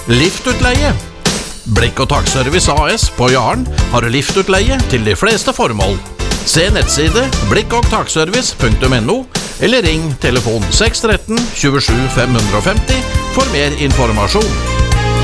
Liftutleie. Blikk og takservice AS på Jaren har liftutleie til de fleste formål. Se nettside blikkogtakservice.no eller ring telefon 613 27 550 for mer informasjon.